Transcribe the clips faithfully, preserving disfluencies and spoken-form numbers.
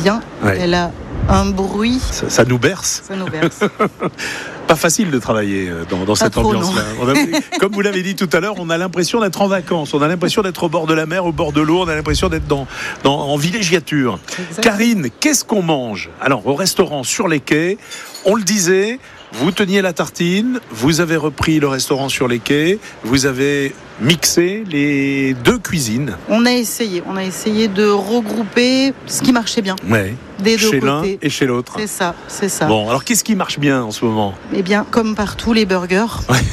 bien. Ouais. Elle a un bruit. Ça, ça nous berce. Ça nous berce. Pas facile de travailler dans, dans cette trop, ambiance-là. On a, comme vous l'avez dit tout à l'heure, on a l'impression d'être en vacances, on a l'impression d'être au bord de la mer, au bord de l'eau, on a l'impression d'être dans, dans, en villégiature. Exactement. Karine, qu'est-ce qu'on mange ? Alors, au restaurant sur les quais, on le disait, vous teniez la tartine, vous avez repris le restaurant sur les quais, vous avez mixé les deux cuisines. On a essayé, on a essayé de regrouper ce qui marchait bien. Ouais. Des deux Chez côtés. l'un et chez l'autre. C'est ça, c'est ça. Bon, alors qu'est-ce qui marche bien en ce moment ? Eh bien, comme partout, les burgers.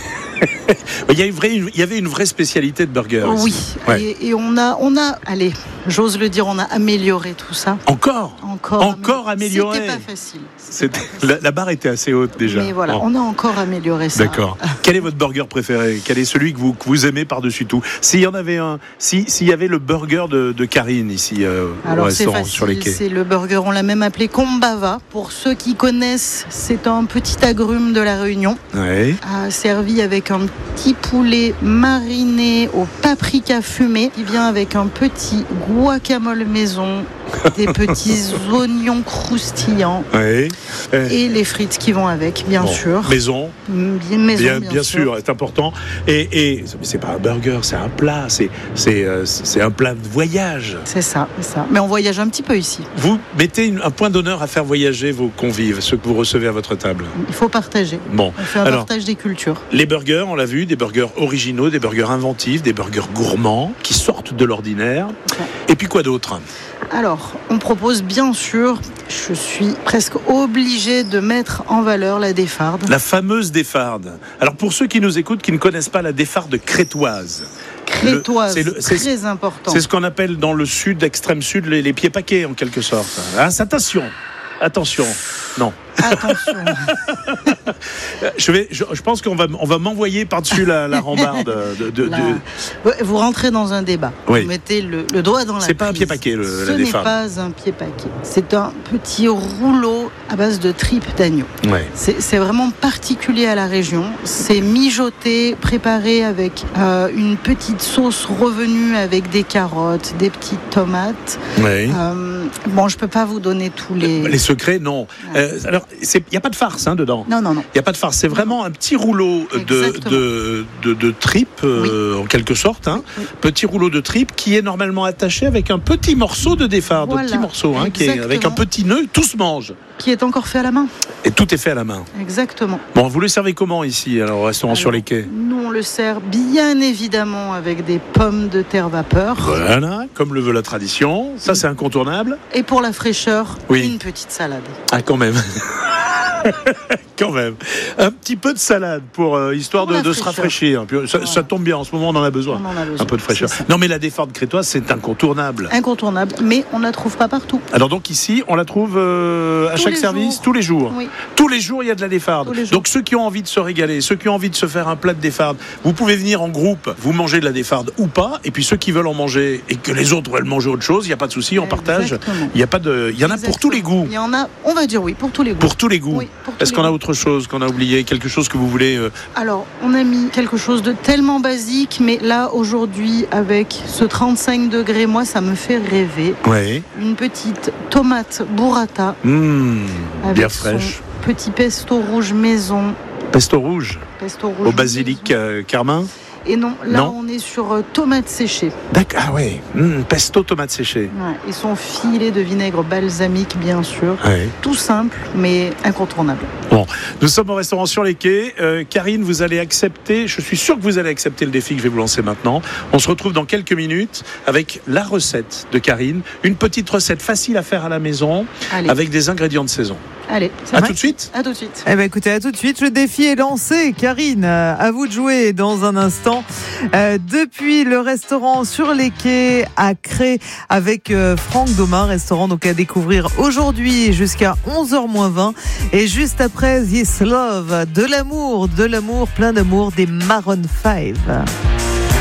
Il y a une vraie, il y avait une vraie spécialité de burger. Oui, ici. Ouais. et, et on a, on a, allez, j'ose le dire, on a amélioré tout ça. Encore Encore, Encore amélioré. C'était pas facile. C'était, la, la barre était assez haute déjà. Mais voilà, Bon. on a encore amélioré ça. D'accord. Quel est votre burger préféré ? Quel est celui que vous, que vous aimez par-dessus tout ? S'il y en avait un, si, s'il y avait le burger de, de Karine ici euh, Alors au c'est restaurant facile, sur les quais. c'est le burger, on l'a même appelé Kombava. Pour ceux qui connaissent, c'est un petit agrume de la Réunion, Ouais. euh, servi avec un petit poulet mariné au paprika fumé, qui vient avec un petit guacamole maison, des petits oignons croustillants Ouais. Euh, et les frites qui vont avec, bien bon, sûr. Maison. Bien, maison, Bien, bien, bien sûr, c'est important. Et, et c'est pas un burger, c'est un plat. C'est, c'est, euh, c'est un plat de voyage. C'est ça, c'est ça. Mais on voyage un petit peu ici. Vous mettez une- un point d'honneur à faire voyager vos convives, ceux que vous recevez à votre table. Il faut partager. Bon, On fait un alors partage des cultures. les burgers, on l'a vu, des burgers originaux, des burgers inventifs, des burgers gourmands qui sortent de l'ordinaire. Ouais. Et puis quoi d'autre ? Alors, on propose bien sûr, je suis presque obligée de mettre en valeur la défarde. La fameuse défarde. Alors pour ceux qui nous écoutent, qui ne connaissent pas la défarde crétoise. Crétoise, Le- c'est le- c'est- très important. C'est ce qu'on appelle dans le sud, extrême sud, les, les pieds paquets en quelque sorte. Ah, attention, attention. Non. Attention. Je, vais, je, je pense qu'on va, on va m'envoyer par-dessus la, la rambarde. De, de, La- de- Ouais, Vous rentrez dans un débat. Oui. Vous mettez le, le doigt dans la C'est pas un prise. pied paquet, le- Ce la n'est défarde. pas un pied paquet. C'est un petit rouleau à base de tripes d'agneau. Ouais. C'est c'est vraiment particulier à la région. C'est mijoté, préparé avec euh, une petite sauce revenue avec des carottes, des petites tomates. Ouais. Euh, bon, je peux pas vous donner tous les. Les secrets, non. Euh, alors, il n'y a pas de farce hein, dedans. Non, non, non. Il n'y a pas de farce. C'est vraiment un petit rouleau de, Exactement. de, de, de tripes, euh, en quelque sorte. Hein. Oui. Petit rouleau de tripes qui est normalement attaché avec un petit morceau de défarde. Voilà. Un petit morceau, hein, qui est Exactement. avec un petit nœud. Tout se mange. Qui est encore fait à la main. Et tout est fait à la main. Exactement. Bon, vous le servez comment ici, alors, au restaurant Alors, sur les quais ? Nous, on le sert bien évidemment avec des pommes de terre vapeur. Voilà, comme le veut la tradition. Ça, c'est incontournable. Et pour la fraîcheur, Oui. une petite salade. Ah, quand même. Quand même. Un petit peu de salade pour euh, histoire Pour de, la de se fraîcheur. rafraîchir. Puis, ça, Voilà. ça tombe bien, en ce moment on en a besoin. On en a besoin. Un peu de fraîcheur. C'est ça. Non mais la défarde crétoise c'est incontournable. Incontournable, mais on ne la trouve pas partout. Alors donc ici on la trouve euh, à Tous chaque les service jours. tous les jours. Oui. Tous les jours il y a de la défarde. Tous les jours. Donc ceux qui ont envie de se régaler, ceux qui ont envie de se faire un plat de défarde, vous pouvez venir en groupe, vous mangez de la défarde ou pas. Et puis ceux qui veulent en manger et que les autres veulent manger autre chose, il n'y a pas de souci, on partage. Exactement. Il y a pas de, il y en a pour tous les goûts. Il y en a, on va dire oui, pour tous les goûts. Pour tous les goûts. Oui, pour tous Est-ce les qu'on a goûts. autre chose qu'on a oublié, quelque chose que vous voulez euh, Alors, on a mis quelque chose de tellement basique, mais là, aujourd'hui, avec ce trente-cinq degrés, moi, ça me fait rêver. Ouais. Une petite tomate burrata Mmh, avec bien son fraîche. petit pesto rouge maison. Pesto rouge Pesto rouge au basilic maison. euh, carmin. Et non, là, Non. on est sur euh, tomates séchées. D'accord. Ah ouais. Mmh, pesto tomate séchée. Ouais. Et son filet de vinaigre balsamique, bien sûr. Ouais. Tout simple, mais incontournable. Bon, nous sommes au restaurant sur les quais. Euh, Karine, vous allez accepter, je suis sûr que vous allez accepter le défi que je vais vous lancer maintenant. On se retrouve dans quelques minutes avec la recette de Karine. Une petite recette facile à faire à la maison Allez, avec des ingrédients de saison. allez, c'est À vrai. tout de suite. À tout de suite. Eh ben écoutez, à tout de suite, le défi est lancé. Karine, euh, à vous de jouer dans un instant. Euh, depuis le restaurant sur les quais à Cré avec euh, Franck Domain, restaurant donc à découvrir aujourd'hui jusqu'à onze heures moins vingt. Et juste après, This Love, de l'amour, de l'amour, plein d'amour des Maroon five.